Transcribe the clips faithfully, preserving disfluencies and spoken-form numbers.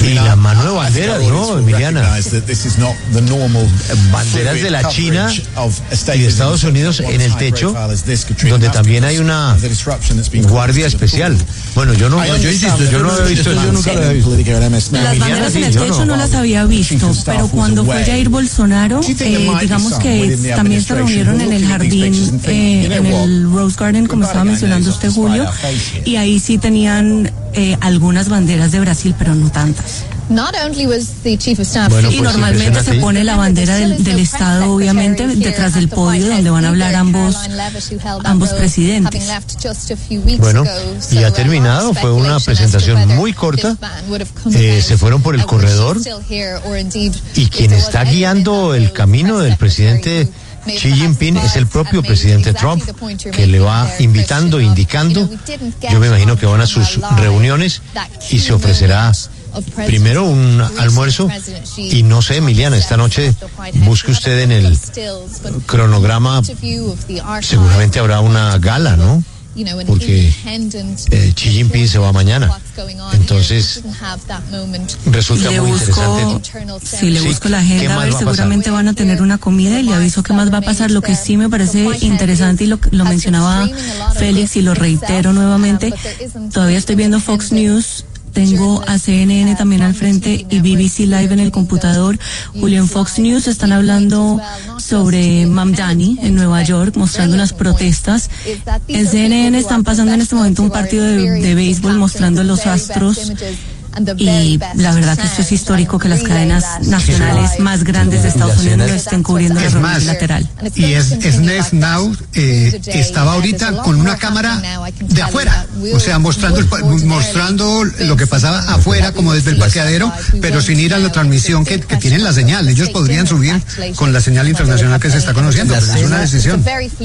Y la mano de banderas, ¿no, Emiliana? Banderas de la China y de Estados Unidos en el techo, donde también hay una guardia especial. Bueno, yo no, yo insisto, yo no había visto eso, yo nunca lo había visto. Las banderas en el techo no las había visto, pero cuando fue Jair Bolsonaro, eh, digamos que también se reunieron en el jardín, eh, en el Rose Garden, como estaba mencionando usted, Julio, y ahí sí tenían eh, algunas banderas de Brasil, pero no tantas. Bueno, y pues normalmente se pone la bandera del, del Estado, obviamente, detrás del podio donde van a hablar ambos ambos presidentes. Bueno, y ha terminado, fue una presentación muy corta, eh, se fueron por el corredor, y quien está guiando el camino del presidente Xi Jinping es el propio presidente Trump, que le va invitando, indicando. Yo me imagino que van a sus reuniones y se ofrecerá primero un almuerzo, y no sé, Emiliana, esta noche busque usted en el cronograma, seguramente habrá una gala, ¿no? Porque eh, Xi Jinping se va mañana, entonces resulta muy interesante. Si le busco la agenda, a ver, seguramente van a tener una comida y le aviso qué más va a pasar. Lo que sí me parece interesante, y lo, lo mencionaba Félix y lo reitero nuevamente, todavía estoy viendo Fox News. Tengo a C N N también al frente y B B C Live en el computador. Julio, en Fox News están hablando sobre Mamdani en Nueva York, mostrando unas protestas. En C N N están pasando en este momento un partido de, de béisbol mostrando los Astros. Y la verdad que esto es histórico, que las cadenas nacionales más grandes de Estados Unidos lo estén cubriendo de forma bilateral. Y es, es Next Now eh, estaba ahorita con una cámara de afuera, o sea, mostrando el, mostrando lo que pasaba afuera, como desde el parqueadero, pero sin ir a la transmisión que, que tienen la señal. Ellos podrían subir con la señal internacional que se está conociendo, pero es una decisión.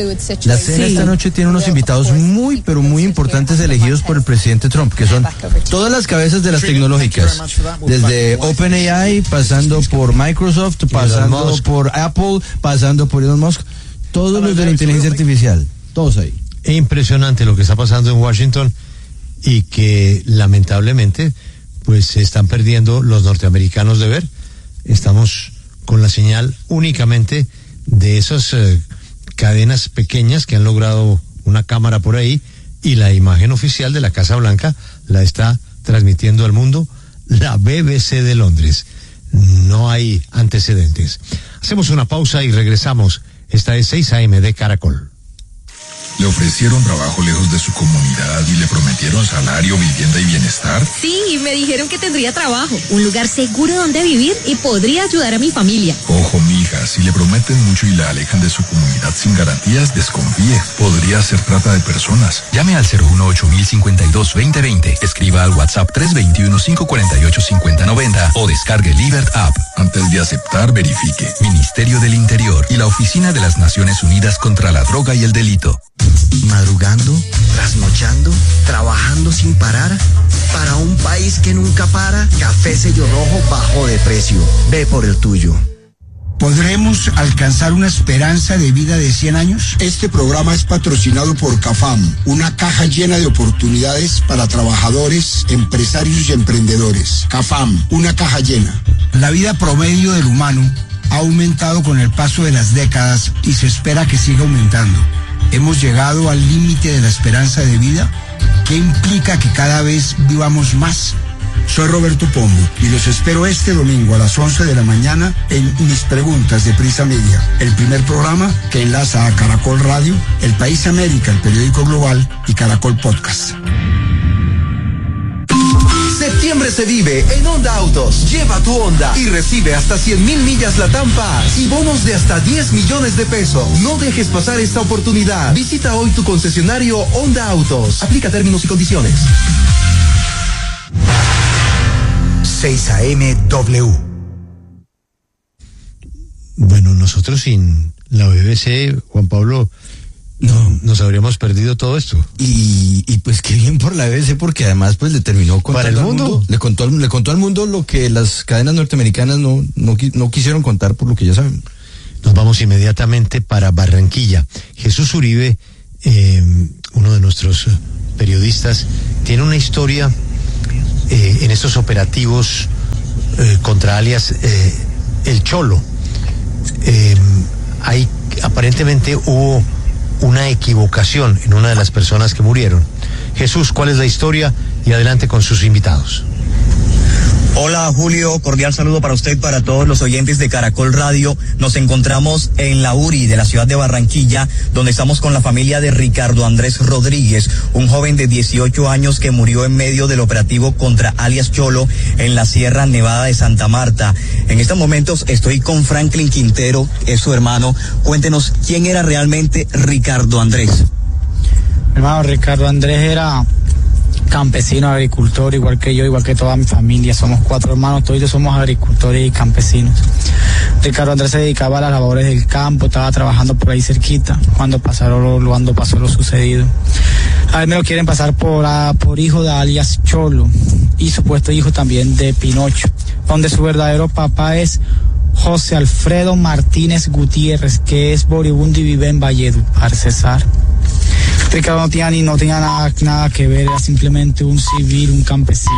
La cena esta noche tiene unos invitados muy, pero muy importantes elegidos por el presidente Trump, que son todas las cabezas de las tecnologías tecnológicas, desde OpenAI, pasando por Microsoft, pasando por Apple, pasando por Elon Musk, todos los de la inteligencia artificial, todos ahí. Es impresionante lo que está pasando en Washington, y que lamentablemente pues se están perdiendo los norteamericanos de ver. Estamos con la señal únicamente de esas eh, cadenas pequeñas que han logrado una cámara por ahí, y la imagen oficial de la Casa Blanca la está transmitiendo al mundo la B B C de Londres. No hay antecedentes. Hacemos una pausa y regresamos. Esta es seis A M de Caracol. ¿Le ofrecieron trabajo lejos de su comunidad y le prometieron salario, vivienda y bienestar? Sí, me dijeron que tendría trabajo, un lugar seguro donde vivir y podría ayudar a mi familia. Ojo, mija, si le prometen mucho y la alejan de su comunidad sin garantías, desconfíe. Podría ser trata de personas. Llame al cero uno ocho mil cincuenta y dos veinte veinte. Escriba al WhatsApp tres dos uno, cinco cuatro ocho, cinco cero nueve cero o descargue Libert App. Antes de aceptar, verifique. Ministerio del Interior y la Oficina de las Naciones Unidas contra la Droga y el Delito. Madrugando, trasnochando, trabajando sin parar. Para un país que nunca para, Café Sello Rojo bajó de precio. Ve por el tuyo. ¿Podremos alcanzar una esperanza de vida de cien años? Este programa es patrocinado por CAFAM, una caja llena de oportunidades para trabajadores, empresarios y emprendedores. CAFAM, una caja llena. La vida promedio del humano ha aumentado con el paso de las décadas y se espera que siga aumentando. Hemos llegado al límite de la esperanza de vida, que implica que cada vez vivamos más. Soy Roberto Pombo y los espero este domingo a las once de la mañana en Mis Preguntas de Prisa Media, el primer programa que enlaza a Caracol Radio, El País América, el periódico global, y Caracol Podcast. Septiembre se vive en Honda Autos. Lleva tu Honda y recibe hasta cien mil millas Latam Pass y bonos de hasta diez millones de pesos. No dejes pasar esta oportunidad. Visita hoy tu concesionario Honda Autos. Aplica términos y condiciones. seis A M W. Bueno, nosotros sin la B B C, Juan Pablo, no nos habríamos perdido todo esto. Y, y pues qué bien por la B B C, porque además pues le terminó contando para el mundo, al mundo le contó le contó al mundo lo que las cadenas norteamericanas no no no quisieron contar, por lo que ya saben. Nos vamos inmediatamente para Barranquilla. Jesús Uribe, eh, uno de nuestros periodistas, tiene una historia eh, en estos operativos eh, contra alias eh, El Cholo. Eh, hay, aparentemente hubo una equivocación en una de las personas que murieron. Jesús, ¿cuál es la historia? Y adelante con sus invitados. Hola Julio, cordial saludo para usted, para todos los oyentes de Caracol Radio. Nos encontramos en la U R I de la ciudad de Barranquilla, donde estamos con la familia de Ricardo Andrés Rodríguez, un joven de dieciocho años que murió en medio del operativo contra alias Cholo en la Sierra Nevada de Santa Marta. En estos momentos estoy con Franklin Quintero, es su hermano. Cuéntenos, ¿quién era realmente Ricardo Andrés? Hermano, Ricardo Andrés era campesino, agricultor, igual que yo, igual que toda mi familia. Somos cuatro hermanos, todos somos agricultores y campesinos. Ricardo Andrés se dedicaba a las labores del campo, estaba trabajando por ahí cerquita cuando pasaron, cuando pasó lo sucedido. A él me lo quieren pasar por, a, por hijo de alias Cholo y supuesto hijo también de Pinocho, donde su verdadero papá es José Alfredo Martínez Gutiérrez, que es moribundo y vive en Valledupar, Cesar. Ricardo no tenía, ni, no tenía nada, nada que ver, era simplemente un civil, un campesino.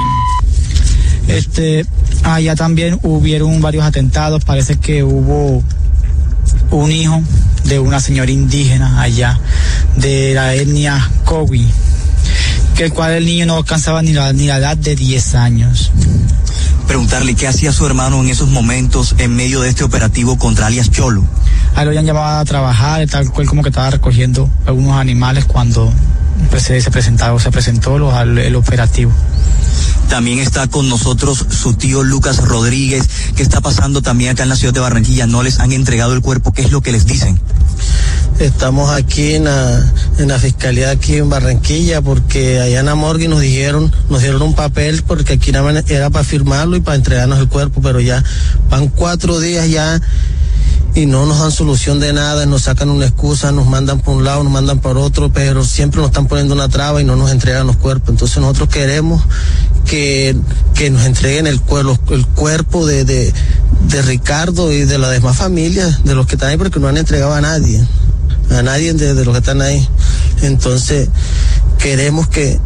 Este, allá también hubieron varios atentados, parece que hubo un hijo de una señora indígena allá, de la etnia Cowi, que el cual el niño no alcanzaba ni la, ni la edad de diez años. Preguntarle qué hacía su hermano en esos momentos en medio de este operativo contra alias Cholo. A él lo habían llamado a trabajar, tal cual como que estaba recogiendo algunos animales cuando pues, se, se presentaba, se presentó lo, el, el operativo. También está con nosotros su tío Lucas Rodríguez. ¿Qué está pasando también acá en la ciudad de Barranquilla? No les han entregado el cuerpo, ¿qué es lo que les dicen? Estamos aquí en la, en la fiscalía aquí en Barranquilla porque allá en la morgue nos dijeron, nos dieron un papel porque aquí era para firmarlo y para entregarnos el cuerpo, pero ya van cuatro días ya y no nos dan solución de nada, nos sacan una excusa, nos mandan por un lado, nos mandan por otro, pero siempre nos están poniendo una traba y no nos entregan los cuerpos. Entonces nosotros queremos que, que nos entreguen el, el cuerpo de, de, de Ricardo y de las demás familias, de los que están ahí, porque no han entregado a nadie, a nadie de, de los que están ahí. Entonces queremos que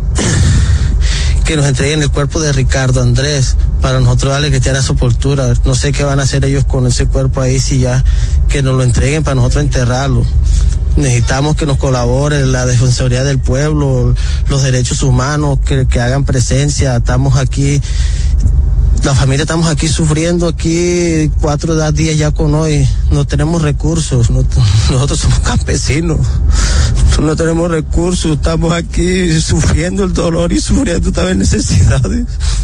que nos entreguen el cuerpo de Ricardo Andrés para nosotros darle cristiana sepultura. No sé qué van a hacer ellos con ese cuerpo ahí, si ya que nos lo entreguen para nosotros enterrarlo. Necesitamos que nos colabore la Defensoría del Pueblo, los derechos humanos, que, que hagan presencia. Estamos aquí, la familia estamos aquí sufriendo aquí cuatro días ya con hoy. No tenemos recursos, no, nosotros somos campesinos. No tenemos recursos, estamos aquí sufriendo el dolor y sufriendo también necesidades.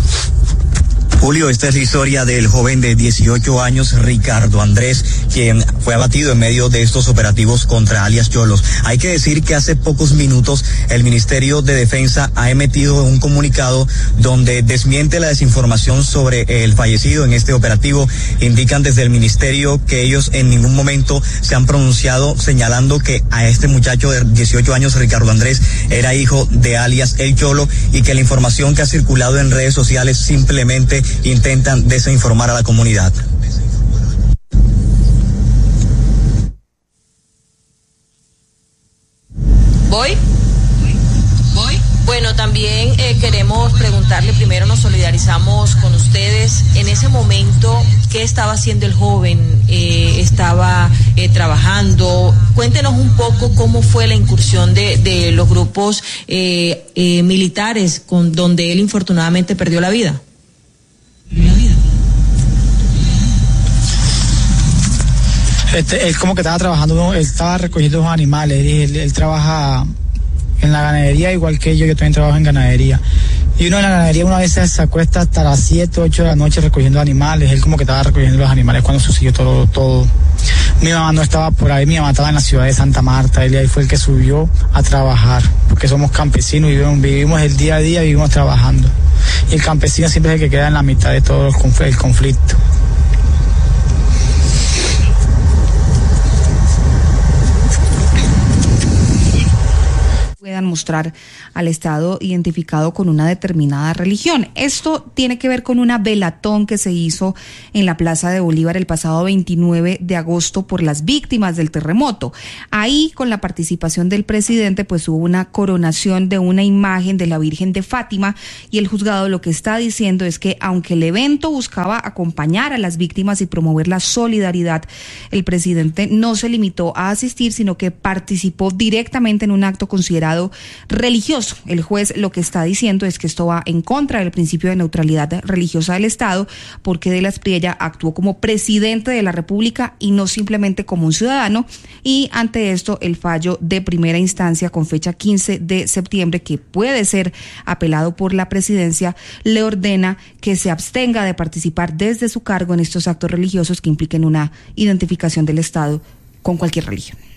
Julio, esta es la historia del joven de dieciocho años, Ricardo Andrés, quien fue abatido en medio de estos operativos contra alias Cholos. Hay que decir que hace pocos minutos el Ministerio de Defensa ha emitido un comunicado donde desmiente la desinformación sobre el fallecido en este operativo. Indican desde el Ministerio que ellos en ningún momento se han pronunciado señalando que a este muchacho de dieciocho años, Ricardo Andrés, era hijo de alias El Cholo, y que la información que ha circulado en redes sociales simplemente intentan desinformar a la comunidad. ¿Voy? ¿Voy? Bueno, también eh, queremos preguntarle, primero nos solidarizamos con ustedes. En ese momento, ¿qué estaba haciendo el joven? Eh, ¿Estaba eh, trabajando? Cuéntenos un poco cómo fue la incursión de, de los grupos eh, eh, militares con donde él infortunadamente perdió la vida. Este, él como que estaba trabajando, él estaba recogiendo los animales, él, él trabaja en la ganadería igual que yo, yo también trabajo en ganadería. Y uno en la ganadería una vez se acuesta hasta las siete, ocho de la noche recogiendo animales, él como que estaba recogiendo los animales cuando sucedió todo, todo. Mi mamá no estaba por ahí, mi mamá estaba en la ciudad de Santa Marta, él ahí fue el que subió a trabajar, porque somos campesinos, vivimos, vivimos el día a día, vivimos trabajando. Y el campesino siempre es el que queda en la mitad de todo el conflicto. puedan mostrar al Estado identificado con una determinada religión. Esto tiene que ver con una velatón que se hizo en la Plaza de Bolívar el pasado veintinueve de agosto por las víctimas del terremoto. Ahí, con la participación del presidente, pues hubo una coronación de una imagen de la Virgen de Fátima, y el juzgado lo que está diciendo es que aunque el evento buscaba acompañar a las víctimas y promover la solidaridad, el presidente no se limitó a asistir, sino que participó directamente en un acto considerado religioso. El juez lo que está diciendo es que esto va en contra del principio de neutralidad religiosa del Estado, porque De las Priella actuó como presidente de la República y no simplemente como un ciudadano, y ante esto el fallo de primera instancia con fecha quince de septiembre, que puede ser apelado por la presidencia, le ordena que se abstenga de participar desde su cargo en estos actos religiosos que impliquen una identificación del Estado con cualquier religión.